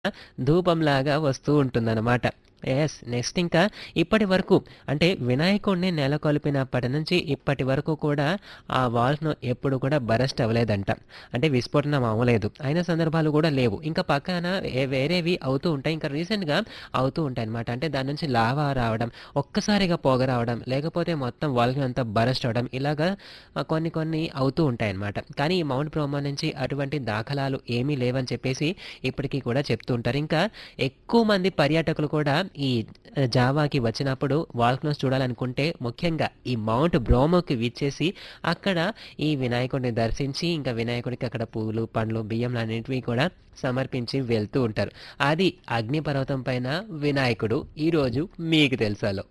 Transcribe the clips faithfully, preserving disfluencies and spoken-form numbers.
ధూపంలాగా వస్తూ ఉంటుందన్నమాట. Yes. Next ఇంకా ఇప్పటి వరకు అంటే వినాయకుడిని నెలకొల్పినప్పటి నుంచి ఇప్పటి వరకు కూడా ఆ వాల్‌ను ఎప్పుడు కూడా బరస్ట్ అవ్వలేదంట. అంటే విస్ఫోటనం అవ్వలేదు. అయిన సందర్భాలు కూడా లేవు. ఇంకా పక్కన ఏ వేరేవి అవుతూ ఉంటాయి. ఇంకా రీసెంట్‌గా అవుతూ ఉంటాయన్నమాట. అంటే దాని నుంచి లావా రావడం, ఒక్కసారిగా పొగ రావడం, లేకపోతే మొత్తం వాల్‌కనో అంతా బరస్ట్ అవ్వడం ఇలాగా ఆహ్, కొన్ని కొన్ని అవుతూ ఉంటాయన్నమాట. కానీ ఈ మౌంట్ బ్రోమా నుంచి అటువంటి దాఖలాలు ఏమీ లేవని చెప్పేసి ఇప్పటికి కూడా చెప్తూ ఉంటారు. ఇంకా ఎక్కువ మంది పర్యాటకులు కూడా ఈ ఆహ్, జావాకి వచ్చినప్పుడు వాల్కనోస్ చూడాలనుకుంటే ముఖ్యంగా ఈ మౌంట్ బ్రోమోకి విచ్చేసి అక్కడ ఈ వినాయకుడిని దర్శించి ఇంకా వినాయకుడికి అక్కడ పూలు, పండ్లు, బియ్యంలన్నిటివి కూడా సమర్పించి వెళ్తూ ఉంటారు. అది అగ్నిపర్వతం పైన వినాయకుడు. ఈరోజు మీకు తెలుసాలో.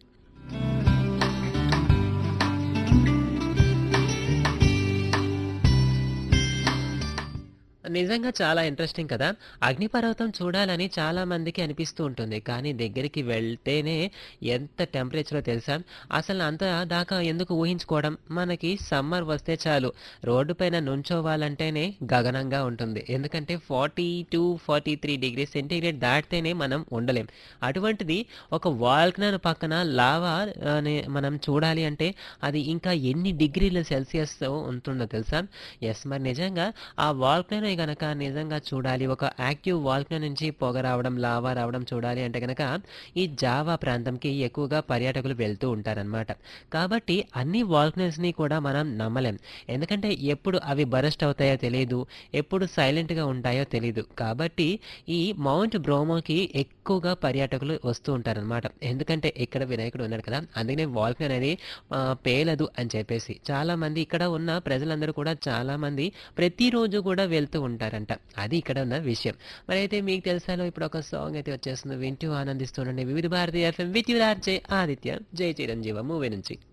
నిజంగా చాలా ఇంట్రెస్టింగ్ కదా! అగ్నిపర్వతం చూడాలని చాలా మందికి అనిపిస్తూ ఉంటుంది. కానీ దగ్గరికి వెళ్తేనే ఎంత టెంపరేచరో తెలుసా? అసలు అంత దాకా ఎందుకు ఊహించుకోవడం? మనకి సమ్మర్ వస్తే చాలు రోడ్డు పైన నుంచోవాలంటేనే గగనంగా ఉంటుంది. ఎందుకంటే forty two, forty three degrees centigrade దాటితేనే మనం ఉండలేం. అటువంటిది ఒక వాల్కనో పక్కన లావా అని మనం చూడాలి అంటే అది ఇంకా ఎన్ని డిగ్రీల సెల్సియస్‌తో ఉంటుందో తెలుసా? యెస్. మరి నిజంగా ఆ వాల్కనోని గనక నిజంగా చూడాలి. ఒక యాక్టివ్ వాల్కనో నుంచి పొగ రావడం, లావా రావడం చూడాలి అంటే గనక ఈ జావా ప్రాంతంకి ఎక్కువగా పర్యాటకులు వెళ్తూ ఉంటారనమాట. కాబట్టి అన్ని వాల్కనోస్‌ని కూడా మనం నమ్మలేం. ఎందుకంటే ఎప్పుడు అవి బరస్ట్ అవుతాయో తెలీదు. ఎప్పుడు సైలెంట్‌గా ఉంటాయో తెలీదు. కాబట్టి ఈ మౌంట్ బ్రోమోకి ఎక్కువగా పర్యాటకులు వస్తూ ఉంటారనమాట. ఎందుకంటే ఇక్కడ వినాయకుడు ఉన్నాడు కదా! అందుకనే వాల్కనో అనేది ఆహ్, పేలదు అని చెప్పేసి. చాలామంది ఇక్కడ ఉన్న ప్రజలందరూ కూడా చాలామంది ప్రతిరోజు కూడా వెళ్తూ ఉంటారంట. అది ఇక్కడ ఉన్న విషయం. మరైతే మీకు తెలుసాలో ఇప్పుడు ఒక సాంగ్ అయితే వచ్చేస్తుంది. వింటూ ఆనందిస్తూ ఉండండి. వివిధ Bharati FM with your RJ Aditya. జై చిరంజీవ మూవీ నుంచి.